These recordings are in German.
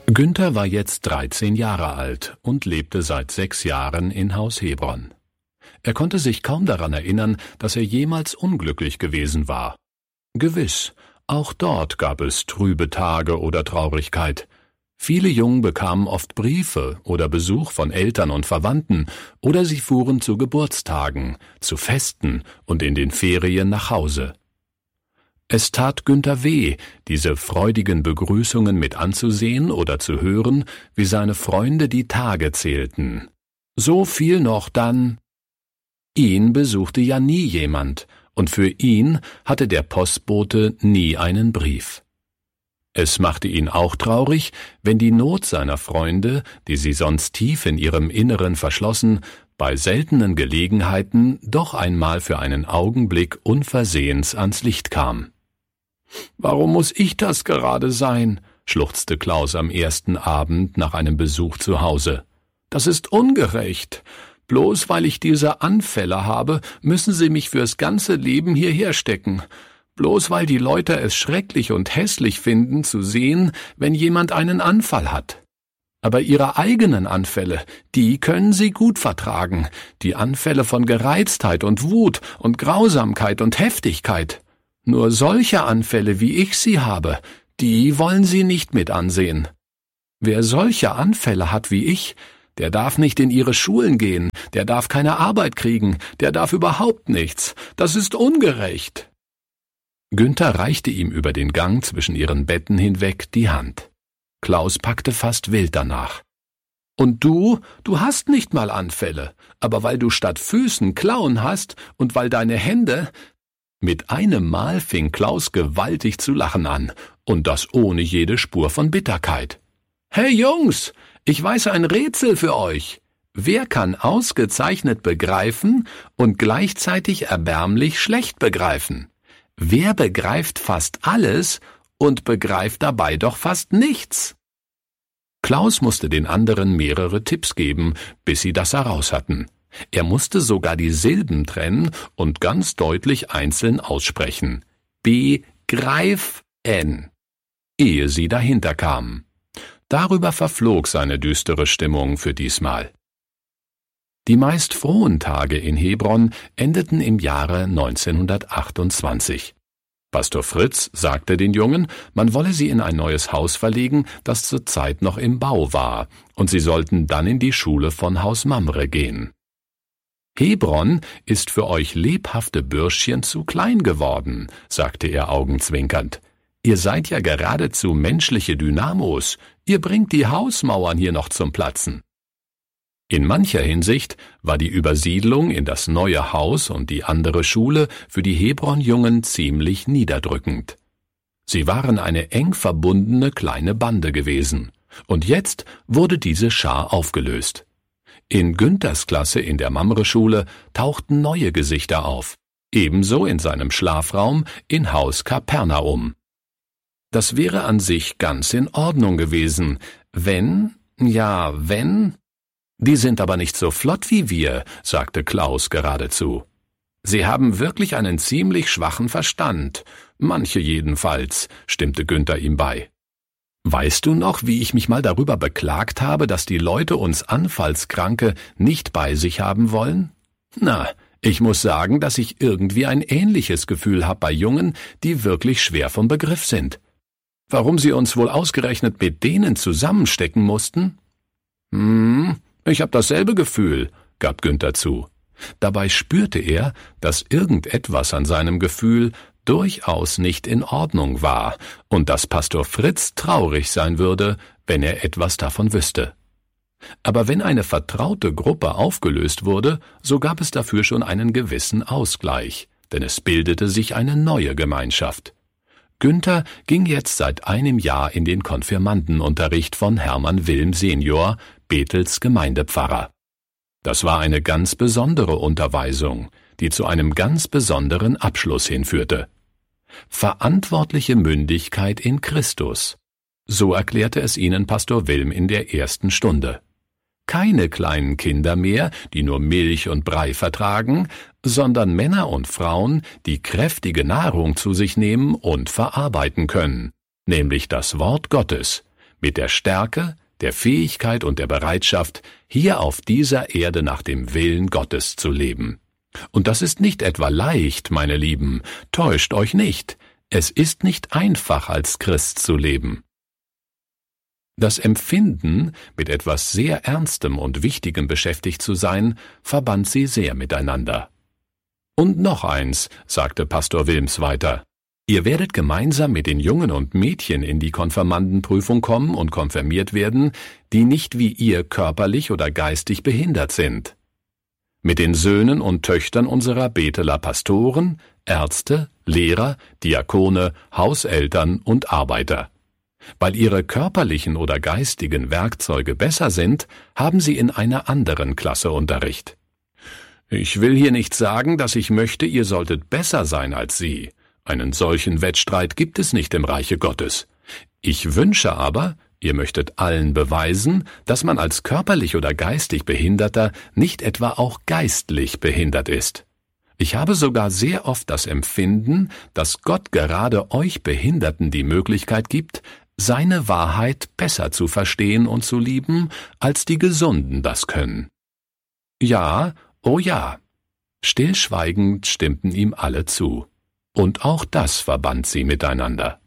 Günther war jetzt 13 Jahre alt und lebte seit 6 Jahren in Haus Hebron. Er konnte sich kaum daran erinnern, dass er jemals unglücklich gewesen war. Gewiss, auch dort gab es trübe Tage oder Traurigkeit. Viele Jungen bekamen oft Briefe oder Besuch von Eltern und Verwandten, oder sie fuhren zu Geburtstagen, zu Festen und in den Ferien nach Hause. Es tat Günther weh, diese freudigen Begrüßungen mit anzusehen oder zu hören, wie seine Freunde die Tage zählten. So viel noch dann. Ihn besuchte ja nie jemand, und für ihn hatte der Postbote nie einen Brief. Es machte ihn auch traurig, wenn die Not seiner Freunde, die sie sonst tief in ihrem Inneren verschlossen, bei seltenen Gelegenheiten doch einmal für einen Augenblick unversehens ans Licht kam. »Warum muss ich das gerade sein?« schluchzte Klaus am ersten Abend nach einem Besuch zu Hause. »Das ist ungerecht. Bloß weil ich diese Anfälle habe, müssen Sie mich fürs ganze Leben hierher stecken. Bloß weil die Leute es schrecklich und hässlich finden, zu sehen, wenn jemand einen Anfall hat. Aber Ihre eigenen Anfälle, die können Sie gut vertragen, die Anfälle von Gereiztheit und Wut und Grausamkeit und Heftigkeit. Nur solche Anfälle, wie ich sie habe, die wollen Sie nicht mit ansehen. Wer solche Anfälle hat wie ich, der darf nicht in Ihre Schulen gehen, der darf keine Arbeit kriegen, der darf überhaupt nichts. Das ist ungerecht.« Günther reichte ihm über den Gang zwischen ihren Betten hinweg die Hand. Klaus packte fast wild danach. »Und du hast nicht mal Anfälle, aber weil du statt Füßen Klauen hast und weil deine Hände…« Mit einem Mal fing Klaus gewaltig zu lachen an, und das ohne jede Spur von Bitterkeit. »Hey Jungs, ich weiß ein Rätsel für euch. Wer kann ausgezeichnet begreifen und gleichzeitig erbärmlich schlecht begreifen? Wer begreift fast alles und begreift dabei doch fast nichts?« Klaus musste den anderen mehrere Tipps geben, bis sie das heraus hatten. Er musste sogar die Silben trennen und ganz deutlich einzeln aussprechen. Begreifen, ehe sie dahinter kamen. Darüber verflog seine düstere Stimmung für diesmal. Die meist frohen Tage in Hebron endeten im Jahre 1928. Pastor Fritz sagte den Jungen, man wolle sie in ein neues Haus verlegen, das zur Zeit noch im Bau war, und sie sollten dann in die Schule von Haus Mamre gehen. »Hebron ist für euch lebhafte Bürschchen zu klein geworden«, sagte er augenzwinkernd. »Ihr seid ja geradezu menschliche Dynamos, ihr bringt die Hausmauern hier noch zum Platzen.« In mancher Hinsicht war die Übersiedlung in das neue Haus und die andere Schule für die Hebron-Jungen ziemlich niederdrückend. Sie waren eine eng verbundene kleine Bande gewesen, und jetzt wurde diese Schar aufgelöst. In Günthers Klasse in der Mamre-Schule tauchten neue Gesichter auf, ebenso in seinem Schlafraum in Haus Kapernaum. Das wäre an sich ganz in Ordnung gewesen, wenn… »Die sind aber nicht so flott wie wir«, sagte Klaus geradezu. »Sie haben wirklich einen ziemlich schwachen Verstand. Manche jedenfalls«, stimmte Günther ihm bei. »Weißt du noch, wie ich mich mal darüber beklagt habe, dass die Leute uns Anfallskranke nicht bei sich haben wollen? Na, ich muss sagen, dass ich irgendwie ein ähnliches Gefühl habe bei Jungen, die wirklich schwer vom Begriff sind. Warum sie uns wohl ausgerechnet mit denen zusammenstecken mussten?« »Ich habe dasselbe Gefühl«, gab Günther zu. Dabei spürte er, dass irgendetwas an seinem Gefühl durchaus nicht in Ordnung war und dass Pastor Fritz traurig sein würde, wenn er etwas davon wüsste. Aber wenn eine vertraute Gruppe aufgelöst wurde, so gab es dafür schon einen gewissen Ausgleich, denn es bildete sich eine neue Gemeinschaft. Günther ging jetzt seit einem Jahr in den Konfirmandenunterricht von Hermann Wilm Senior, Bethels Gemeindepfarrer. Das war eine ganz besondere Unterweisung, die zu einem ganz besonderen Abschluss hinführte. Verantwortliche Mündigkeit in Christus. So erklärte es ihnen Pastor Wilm in der ersten Stunde. Keine kleinen Kinder mehr, die nur Milch und Brei vertragen, sondern Männer und Frauen, die kräftige Nahrung zu sich nehmen und verarbeiten können, nämlich das Wort Gottes, mit der Stärke, der Fähigkeit und der Bereitschaft, hier auf dieser Erde nach dem Willen Gottes zu leben. Und das ist nicht etwa leicht, meine Lieben, täuscht euch nicht, es ist nicht einfach, als Christ zu leben. Das Empfinden, mit etwas sehr Ernstem und Wichtigem beschäftigt zu sein, verband sie sehr miteinander. Und noch eins, sagte Pastor Wilms weiter, ihr werdet gemeinsam mit den Jungen und Mädchen in die Konfirmandenprüfung kommen und konfirmiert werden, die nicht wie ihr körperlich oder geistig behindert sind. Mit den Söhnen und Töchtern unserer Beteler Pastoren, Ärzte, Lehrer, Diakone, Hauseltern und Arbeiter. Weil ihre körperlichen oder geistigen Werkzeuge besser sind, haben sie in einer anderen Klasse Unterricht. Ich will hier nicht sagen, dass ich möchte, ihr solltet besser sein als sie. Einen solchen Wettstreit gibt es nicht im Reiche Gottes. Ich wünsche aber, ihr möchtet allen beweisen, dass man als körperlich oder geistig Behinderter nicht etwa auch geistlich behindert ist. Ich habe sogar sehr oft das Empfinden, dass Gott gerade euch Behinderten die Möglichkeit gibt, seine Wahrheit besser zu verstehen und zu lieben, als die Gesunden das können. Ja, oh ja. Stillschweigend stimmten ihm alle zu. Und auch das verband sie miteinander.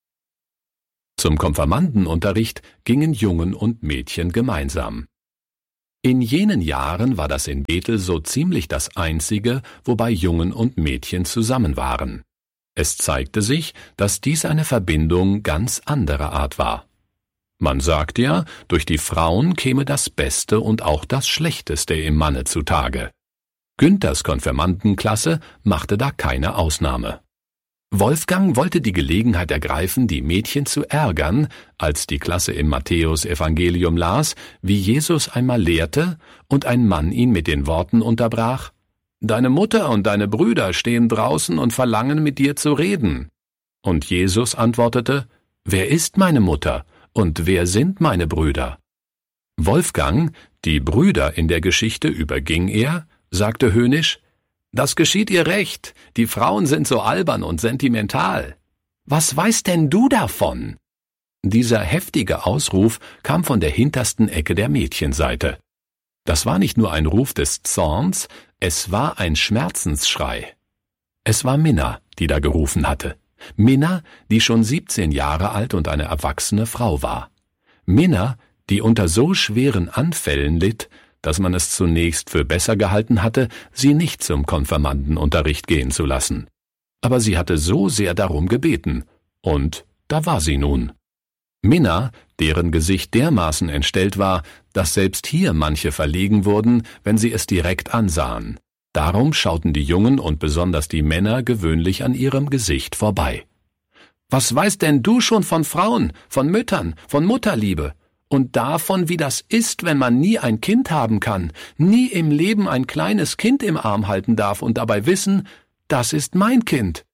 Zum Konfirmandenunterricht gingen Jungen und Mädchen gemeinsam. In jenen Jahren war das in Bethel so ziemlich das Einzige, wobei Jungen und Mädchen zusammen waren. Es zeigte sich, dass dies eine Verbindung ganz anderer Art war. Man sagt ja, durch die Frauen käme das Beste und auch das Schlechteste im Manne zutage. Günthers Konfirmandenklasse machte da keine Ausnahme. Wolfgang wollte die Gelegenheit ergreifen, die Mädchen zu ärgern, als die Klasse im Matthäus-Evangelium las, wie Jesus einmal lehrte und ein Mann ihn mit den Worten unterbrach: »Deine Mutter und deine Brüder stehen draußen und verlangen, mit dir zu reden.« Und Jesus antwortete: »Wer ist meine Mutter und wer sind meine Brüder?« Wolfgang, die Brüder in der Geschichte überging er, sagte höhnisch: »Das geschieht ihr recht, die Frauen sind so albern und sentimental. Was weißt denn du davon?« Dieser heftige Ausruf kam von der hintersten Ecke der Mädchenseite. Das war nicht nur ein Ruf des Zorns, es war ein Schmerzensschrei. Es war Minna, die da gerufen hatte. Minna, die schon 17 Jahre alt und eine erwachsene Frau war. Minna, die unter so schweren Anfällen litt, dass man es zunächst für besser gehalten hatte, sie nicht zum Konfirmandenunterricht gehen zu lassen. Aber sie hatte so sehr darum gebeten, und da war sie nun. Minna, deren Gesicht dermaßen entstellt war, dass selbst hier manche verlegen wurden, wenn sie es direkt ansahen. Darum schauten die Jungen und besonders die Männer gewöhnlich an ihrem Gesicht vorbei. »Was weißt denn du schon von Frauen, von Müttern, von Mutterliebe? Und davon, wie das ist, wenn man nie ein Kind haben kann, nie im Leben ein kleines Kind im Arm halten darf und dabei wissen, das ist mein Kind.«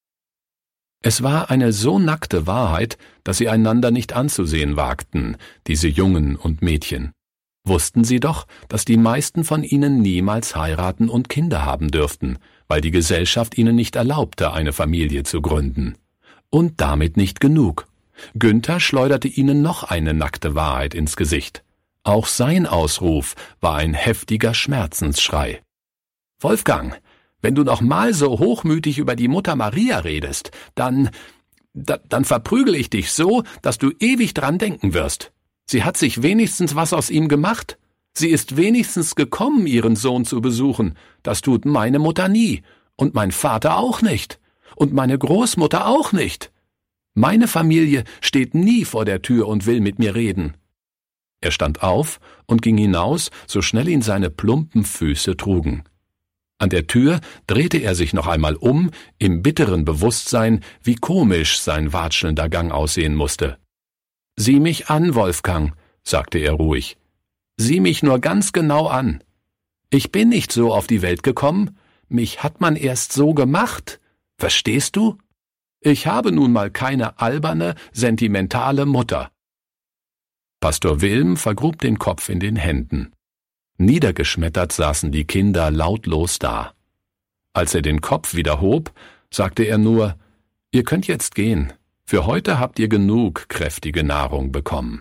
Es war eine so nackte Wahrheit, dass sie einander nicht anzusehen wagten, diese Jungen und Mädchen. Wussten sie doch, dass die meisten von ihnen niemals heiraten und Kinder haben dürften, weil die Gesellschaft ihnen nicht erlaubte, eine Familie zu gründen. Und damit nicht genug. Günther schleuderte ihnen noch eine nackte Wahrheit ins Gesicht. Auch sein Ausruf war ein heftiger Schmerzensschrei. »Wolfgang, wenn du noch mal so hochmütig über die Mutter Maria redest, dann verprügel ich dich so, dass du ewig dran denken wirst. Sie hat sich wenigstens was aus ihm gemacht. Sie ist wenigstens gekommen, ihren Sohn zu besuchen. Das tut meine Mutter nie. Und mein Vater auch nicht. Und meine Großmutter auch nicht. Meine Familie steht nie vor der Tür und will mit mir reden.« Er stand auf und ging hinaus, so schnell ihn seine plumpen Füße trugen. An der Tür drehte er sich noch einmal um, im bitteren Bewusstsein, wie komisch sein watschelnder Gang aussehen musste. »Sieh mich an, Wolfgang«, sagte er ruhig. »Sieh mich nur ganz genau an. Ich bin nicht so auf die Welt gekommen, mich hat man erst so gemacht. Verstehst du? Ich habe nun mal keine alberne, sentimentale Mutter.« Pastor Wilm vergrub den Kopf in den Händen. Niedergeschmettert saßen die Kinder lautlos da. Als er den Kopf wieder hob, sagte er nur: »Ihr könnt jetzt gehen. Für heute habt ihr genug kräftige Nahrung bekommen.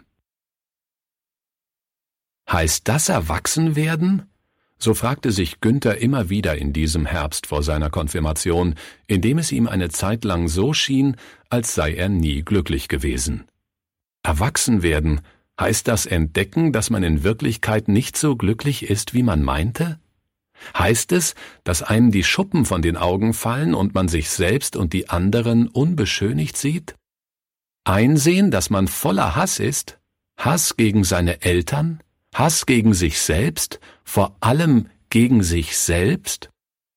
Heißt das Erwachsenwerden? So fragte sich Günther immer wieder in diesem Herbst vor seiner Konfirmation, indem es ihm eine Zeit lang so schien, als sei er nie glücklich gewesen. Erwachsenwerden, heißt das entdecken, dass man in Wirklichkeit nicht so glücklich ist, wie man meinte? Heißt es, dass einem die Schuppen von den Augen fallen und man sich selbst und die anderen unbeschönigt sieht? Einsehen, dass man voller Hass ist? Hass gegen seine Eltern? Hass gegen sich selbst? Vor allem gegen sich selbst?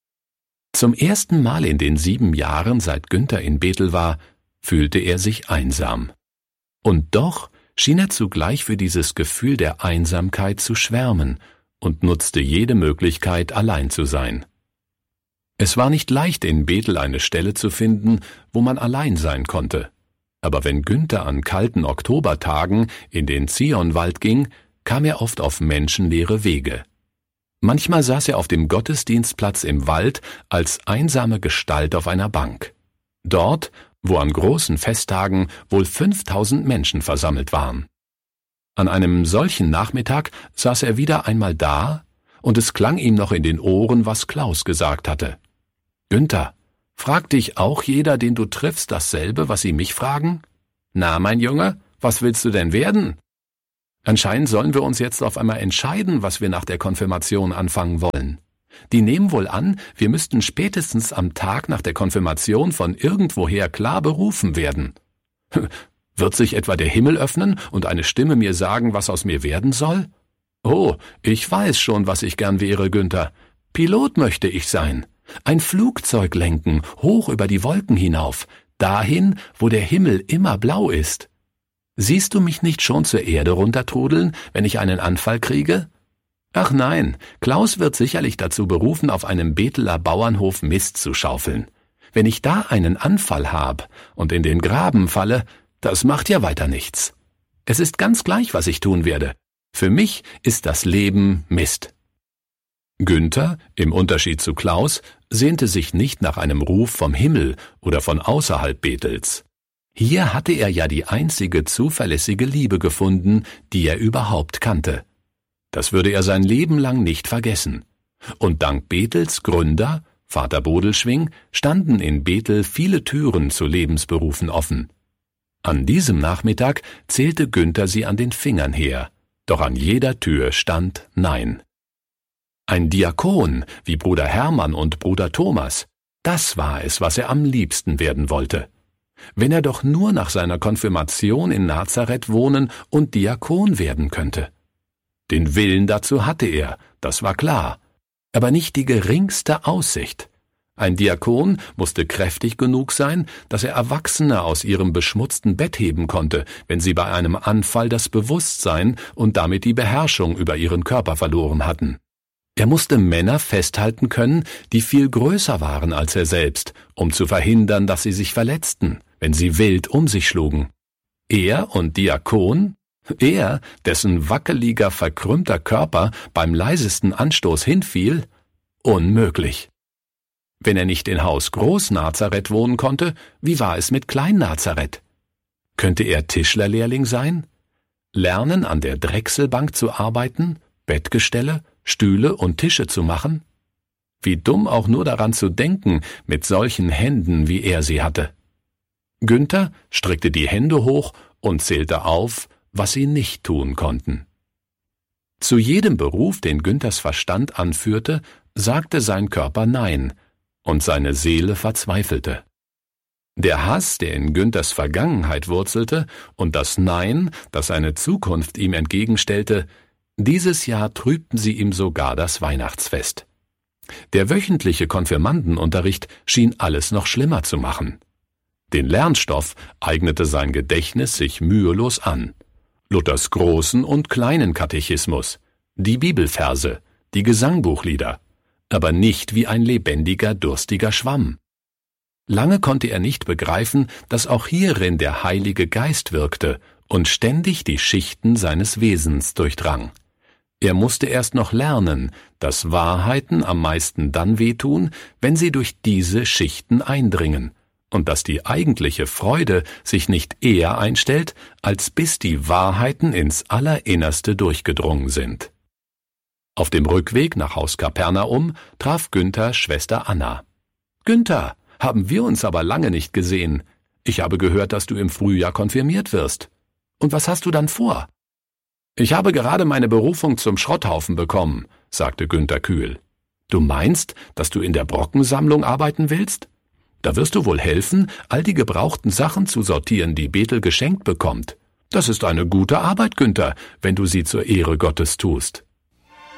Zum ersten Mal in den 7 Jahren, seit Günther in Bethel war, fühlte er sich einsam. Und doch schien er zugleich für dieses Gefühl der Einsamkeit zu schwärmen und nutzte jede Möglichkeit, allein zu sein. Es war nicht leicht, in Bethel eine Stelle zu finden, wo man allein sein konnte. Aber wenn Günther an kalten Oktobertagen in den Zionwald ging, kam er oft auf menschenleere Wege. Manchmal saß er auf dem Gottesdienstplatz im Wald als einsame Gestalt auf einer Bank. Dort, wo an großen Festtagen wohl 5000 Menschen versammelt waren. An einem solchen Nachmittag saß er wieder einmal da, und es klang ihm noch in den Ohren, was Klaus gesagt hatte. »Günther, fragt dich auch jeder, den du triffst, dasselbe, was sie mich fragen? Na, mein Junge, was willst du denn werden? Anscheinend sollen wir uns jetzt auf einmal entscheiden, was wir nach der Konfirmation anfangen wollen. Die nehmen wohl an, wir müssten spätestens am Tag nach der Konfirmation von irgendwoher klar berufen werden. Wird sich etwa der Himmel öffnen und eine Stimme mir sagen, was aus mir werden soll? Oh, ich weiß schon, was ich gern wäre, Günther. Pilot möchte ich sein. Ein Flugzeug lenken, hoch über die Wolken hinauf, dahin, wo der Himmel immer blau ist. Siehst du mich nicht schon zur Erde runtertrudeln, wenn ich einen Anfall kriege? Ach nein, Klaus wird sicherlich dazu berufen, auf einem Betheler Bauernhof Mist zu schaufeln. Wenn ich da einen Anfall hab und in den Graben falle, das macht ja weiter nichts. Es ist ganz gleich, was ich tun werde. Für mich ist das Leben Mist. Günther, im Unterschied zu Klaus, sehnte sich nicht nach einem Ruf vom Himmel oder von außerhalb Bethels. Hier hatte er ja die einzige zuverlässige Liebe gefunden, die er überhaupt kannte. Das würde er sein Leben lang nicht vergessen. Und dank Bethels Gründer, Vater Bodelschwingh, standen in Bethel viele Türen zu Lebensberufen offen. An diesem Nachmittag zählte Günther sie an den Fingern her, doch an jeder Tür stand Nein. Ein Diakon, wie Bruder Hermann und Bruder Thomas, das war es, was er am liebsten werden wollte. Wenn er doch nur nach seiner Konfirmation in Nazareth wohnen und Diakon werden könnte. Den Willen dazu hatte er, das war klar, aber nicht die geringste Aussicht. Ein Diakon musste kräftig genug sein, dass er Erwachsene aus ihrem beschmutzten Bett heben konnte, wenn sie bei einem Anfall das Bewusstsein und damit die Beherrschung über ihren Körper verloren hatten. Er musste Männer festhalten können, die viel größer waren als er selbst, um zu verhindern, dass sie sich verletzten, wenn sie wild um sich schlugen. Er und Diakon? Er, dessen wackeliger, verkrümmter Körper beim leisesten Anstoß hinfiel? Unmöglich. Wenn er nicht in Haus Groß-Nazareth wohnen konnte, wie war es mit Klein-Nazareth? Könnte er Tischlerlehrling sein? Lernen, an der Drechselbank zu arbeiten, Bettgestelle, Stühle und Tische zu machen? Wie dumm auch nur daran zu denken, mit solchen Händen, wie er sie hatte. Günther streckte die Hände hoch und zählte auf, was sie nicht tun konnten. Zu jedem Beruf, den Günthers Verstand anführte, sagte sein Körper Nein, und seine Seele verzweifelte. Der Hass, der in Günthers Vergangenheit wurzelte, und das Nein, das seine Zukunft ihm entgegenstellte, dieses Jahr trübten sie ihm sogar das Weihnachtsfest. Der wöchentliche Konfirmandenunterricht schien alles noch schlimmer zu machen. Den Lernstoff eignete sein Gedächtnis sich mühelos an. Luthers großen und kleinen Katechismus, die Bibelverse, die Gesangbuchlieder, aber nicht wie ein lebendiger, durstiger Schwamm. Lange konnte er nicht begreifen, dass auch hierin der Heilige Geist wirkte und ständig die Schichten seines Wesens durchdrang. Er musste erst noch lernen, dass Wahrheiten am meisten dann wehtun, wenn sie durch diese Schichten eindringen, und dass die eigentliche Freude sich nicht eher einstellt, als bis die Wahrheiten ins Allerinnerste durchgedrungen sind. Auf dem Rückweg nach Haus Kapernaum traf Günther Schwester Anna. »Günther, haben wir uns aber lange nicht gesehen. Ich habe gehört, dass du im Frühjahr konfirmiert wirst. Und was hast du dann vor?« »Ich habe gerade meine Berufung zum Schrotthaufen bekommen«, sagte Günther kühl. »Du meinst, dass du in der Brockensammlung arbeiten willst? Da wirst du wohl helfen, all die gebrauchten Sachen zu sortieren, die Bethel geschenkt bekommt. Das ist eine gute Arbeit, Günther, wenn du sie zur Ehre Gottes tust.«